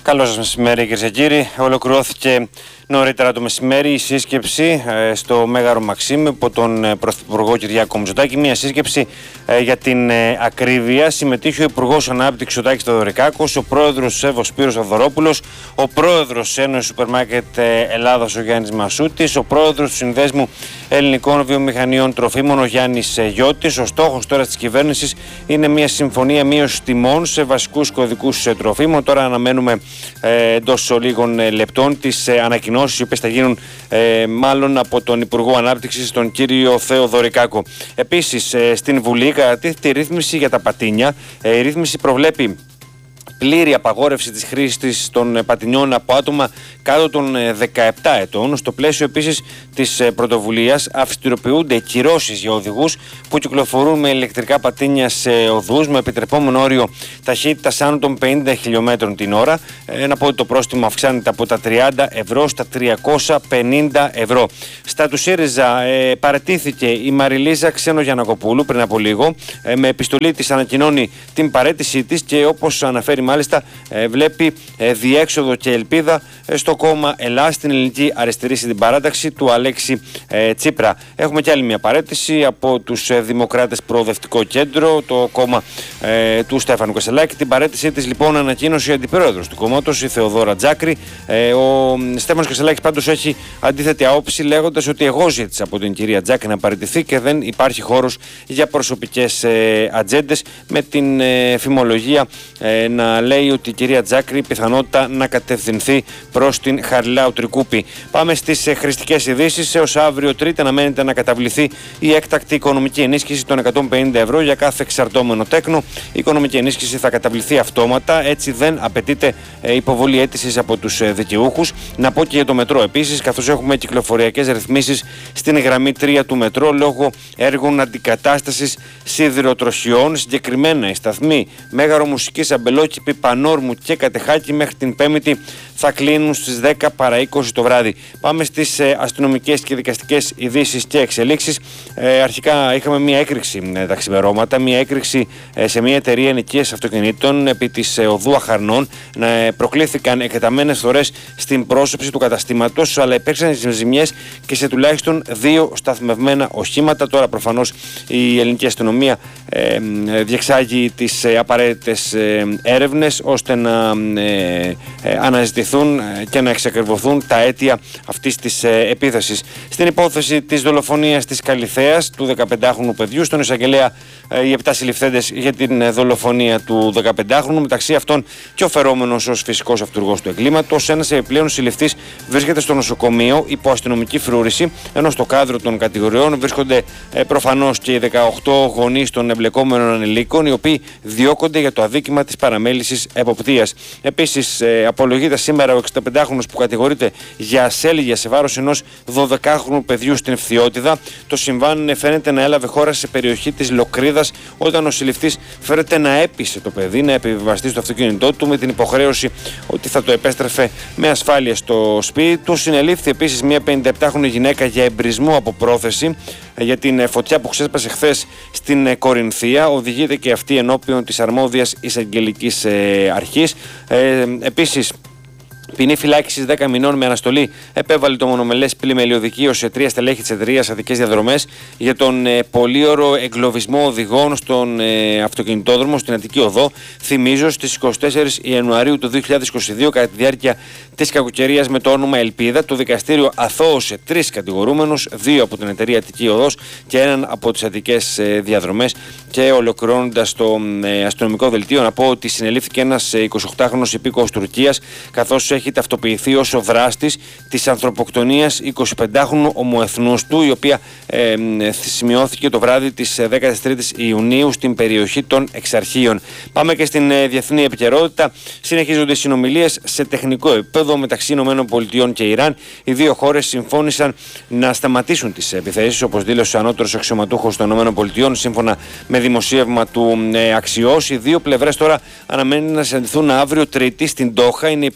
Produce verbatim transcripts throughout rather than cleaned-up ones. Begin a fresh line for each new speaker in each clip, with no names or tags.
Καλό σας μεσημέρι, κυρίες και κύριοι. Ολοκληρώθηκε νωρίτερα το μεσημέρι η σύσκεψη ε, στο Μέγαρο Μαξίμ από τον ε, Πρωθυπουργό Κυριάκο Μητσοτάκη. Μια σύσκεψη ε, για την ε, ακρίβεια. Συμμετείχε ο Υπουργός Ανάπτυξης ο Τάκης Θεοδωρικάκος, ο Πρόεδρος του ΣΕΒ ο Σπύρος Θοδωρόπουλος, ο Πρόεδρος της Ένωσης Σούπερ Μάρκετ ε, Ελλάδας ο Γιάννης Μασούτης, ο Πρόεδρος του Συνδέσμου Ελληνικών Βιομηχανιών Τροφίμων ο Γιάννης ε, Γιώτης. Ο στόχος τώρα της κυβέρνησης είναι μια συμφωνία μείωσης τιμών σε βασικούς κωδικούς ε, τροφίμων. Τώρα αναμένουμε ε, εντός λίγων ε, λεπτών τις ε, ανακοινώσεις, οι οποίες θα γίνουν ε, μάλλον από τον Υπουργό Ανάπτυξης, τον κύριο Θεοδωρικάκο. Επίσης, ε, στην Βουλή κατατίθεται η ρύθμιση για τα πατίνια. Ε, η ρύθμιση προβλέπει πλήρη απαγόρευση της χρήσης των πατινιών από άτομα κάτω των δεκαεπτά ετών. Στο πλαίσιο επίσης της πρωτοβουλίας αυστηροποιούνται κυρώσεις για οδηγούς που κυκλοφορούν με ηλεκτρικά πατίνια σε οδούς με επιτρεπόμενο όριο ταχύτητας άνω των πενήντα χιλιομέτρων την ώρα. Να πω ότι το πρόστιμο αυξάνεται από τα τριάντα ευρώ στα τριακόσια πενήντα ευρώ. Στα του ΣΥΡΙΖΑ ε, παραιτήθηκε η Μαριλίζα Ξένογιαννακοπούλου πριν από λίγο. Ε, με επιστολή της ανακοινώνει την παραίτησή της και όπως αναφέρει μάλιστα ε, βλέπει ε, διέξοδο και ελπίδα ε, στο κόμμα Ελλάς, στην Ελληνική Αριστερή Συντηπαράταξη του Αλέξη ε, Τσίπρα. Έχουμε και άλλη μια παραίτηση από τους ε, Δημοκράτες Προοδευτικό Κέντρο, το κόμμα ε, του Στέφανου Κασελάκη. Την παραίτησή της λοιπόν ανακοίνωσε η αντιπρόεδρος του κόμματος, η Θεοδόρα Τζάκρη. Ε, ο Στέφανος Κασελάκης πάντως έχει αντίθετη άποψη, λέγοντας ότι εγώ ζήτησα από την κυρία Τζάκρη να παραιτηθεί και δεν υπάρχει χώρος για προσωπικές ε, ατζέντες, με την ε, φημολογία ε, να λέει ότι η κυρία Τζάκρη πιθανότητα να κατευθυνθεί προς την Χαριλάου Τρικούπη. Πάμε στις ε, χρηστικές ειδήσεις. Έως αύριο Τρίτη αναμένεται να καταβληθεί η έκτακτη οικονομική ενίσχυση των εκατόν πενήντα ευρώ για κάθε εξαρτώμενο τέκνο. Η οικονομική ενίσχυση θα καταβληθεί αυτόματα, έτσι δεν απαιτείται ε, υποβολή αίτησης από τους ε, δικαιούχους. Να πω και για το μετρό επίσης, καθώς έχουμε κυκλοφοριακές ρυθμίσεις στην γραμμή τρία του μετρό λόγω έργων αντικατάστασης σιδηροτροχιών. Συγκεκριμένα οι σταθμοί Μέγαρο Μουσικής, Αμπελόκηπη, Πανόρμου και Κατεχάκη μέχρι την Πέμπτη θα κλείνουν στις δέκα παρά είκοσι το βράδυ. Πάμε στις ε, αστυνομικές και δικαστικές ειδήσεις και εξελίξεις. Ε, αρχικά είχαμε μια έκρηξη ε, τα ξημερώματα, μια έκρηξη ε, σε μια εταιρεία ενοικίας αυτοκινήτων επί της ε, οδού Αχαρνών. Ε, προκλήθηκαν εκτεταμένες φορές στην πρόσωψη του καταστήματος, αλλά υπήρξαν ζημιές και σε τουλάχιστον δύο σταθμευμένα οχήματα. Τώρα προφανώς η ελληνική αστυνομία ε, διεξάγει τις ε, απαραίτητες ε, έρευνες ώστε να ε, ε, αναζητηθούν και να εξακριβωθούν τα αίτια αυτής της ε, επίθεσης. Στην υπόθεση της δολοφονίας της Καλιθέας του δεκαπεντάχρονου παιδιού, στον εισαγγελέα ε, οι επτά συλληφθέντες για την ε, δολοφονία του δεκαπεντάχρονου, μεταξύ αυτών και ο φερόμενος ως φυσικός αυτούργος του εγκλήματος. Ένας επιπλέον συλληφθής βρίσκεται στο νοσοκομείο υπό αστυνομική φρούρηση, ενώ στο κάδρο των κατηγοριών βρίσκονται ε, προφανώς και οι δεκαοκτώ γονείς των εμπλεκόμενων ανηλίκων, οι οποίοι διώκονται για το αδίκημα της παραμέλησης εποπτείας. Επίσης, ε, απολογείται σήμερα ο εξηνταπεντάχρονος που κατηγορείται για ασέλγεια σε βάρος ενός δωδεκάχρονου παιδιού στην Ευθυώτιδα. Το συμβάν φαίνεται να έλαβε χώρα σε περιοχή της Λοκρίδας, όταν ο συλληφθής φέρεται να έπεισε το παιδί να επιβιβαστεί στο αυτοκίνητό του με την υποχρέωση ότι θα το επέστρεφε με ασφάλεια στο σπίτι του. Συνελήφθη επίσης μια πενηνταεπτάχρονη γυναίκα για εμπρισμό από πρόθεση για την φωτιά που ξέσπασε χθες στην Κορινθία. Οδηγείται και αυτή ενώπιον της αρμόδιας εισαγγελικής ε, αρχής. Ε, επίσης, ποινή φυλάκισης δέκα μηνών με αναστολή επέβαλε το μονομελές πλημελιωδικείο σε τρία στελέχη της εταιρείας Αττικές Διαδρομές για τον ε, πολύωρο εγκλωβισμό οδηγών στον ε, αυτοκινητόδρομο στην Αττική Οδό. Θυμίζω, στις εικοστή τέταρτη Ιανουαρίου του δύο χιλιάδες είκοσι δύο, κατά τη διάρκεια της κακοκαιρίας με το όνομα Ελπίδα, το δικαστήριο αθώωσε τρεις κατηγορούμενους, δύο από την εταιρεία Αττική Οδός και έναν από τις Αττικές ε, Διαδρομές. Και ολοκληρώνοντας το ε, αστυνομικό δελτίο, να πω ότι συνελήφθηκε ένας ε, εικοσιοκτάχρονος υπήκοος Τουρκίας, καθώς έχει ταυτοποιηθεί ως ο δράστης της ανθρωποκτονίας εικοσιπεντάχρονου ομοεθνούς του, η οποία ε, σημειώθηκε το βράδυ της δέκατης τρίτης Ιουνίου στην περιοχή των Εξαρχείων. Πάμε και στην ε, διεθνή επικαιρότητα. Συνεχίζονται οι συνομιλίες σε τεχνικό επίπεδο μεταξύ ΗΠΑ και Ιράν. Οι δύο χώρες συμφώνησαν να σταματήσουν τις επιθέσεις, όπως δήλωσε ο ανώτερος αξιωματούχος των ΗΠΑ, σύμφωνα με δημοσίευμα του ε, Αξιός. Οι δύο πλευρές τώρα αναμένουν να συναντηθούν αύριο Τρίτη στην Ντόχα, είναι η πρωτεύουσα του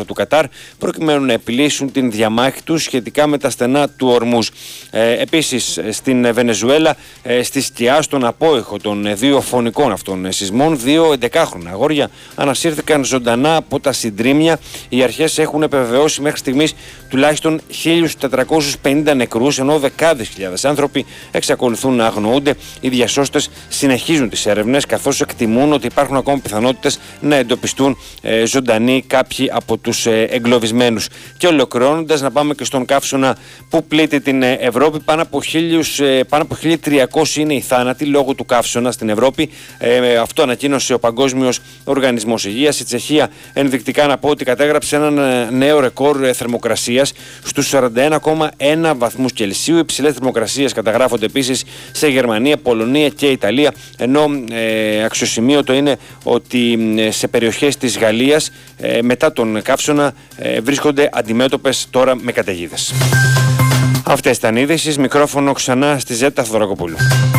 του Κατάρ προκειμένου να επιλύσουν την διαμάχη τους σχετικά με τα στενά του Ορμούζ. Ε, επίσης στην Βενεζουέλα, ε, στη σκιά, στον απόϊχο των δύο φωνικών αυτών σεισμών, δύο εντεκάχρονα αγόρια ανασύρθηκαν ζωντανά από τα συντρίμμια. Οι αρχές έχουν επιβεβαιώσει μέχρι στιγμής τουλάχιστον χίλιους τετρακόσιους πενήντα νεκρούς, ενώ δεκάδες χιλιάδες άνθρωποι εξακολουθούν να αγνοούνται. Οι διασώστες συνεχίζουν τις έρευνες, καθώς εκτιμούν ότι υπάρχουν ακόμα πιθανότητες να εντοπιστούν ε, ζωντανοί κάποιοι από τους ε, εγκλωβισμένους. Και ολοκληρώνοντας, να πάμε και στον καύσωνα που πλήττει την ε, Ευρώπη. Πάνω από, χίλιους, ε, πάνω από χίλια τριακόσιοι είναι οι θάνατοι λόγω του καύσωνα στην Ευρώπη. Ε, αυτό ανακοίνωσε ο Παγκόσμιος Οργανισμός Υγείας. Η Τσεχία, ενδεικτικά να πω ότι κατέγραψε ένα νέο ρεκόρ ε, θερμοκρασίας στους σαράντα ένα κόμμα ένα βαθμούς Κελσίου. Υψηλές θερμοκρασίες καταγράφονται επίσης σε Γερμανία, Πολωνία και Ιταλία, ενώ ε, αξιοσημείωτο είναι ότι ε, σε περιοχές της Γαλλίας ε, μετά τον καύσωνα ε, βρίσκονται αντιμέτωπες τώρα με καταιγίδες. Αυτές ήταν οι είδησεις. Μικρόφωνο ξανά στη Ζέτα Θοδωρακοπούλου.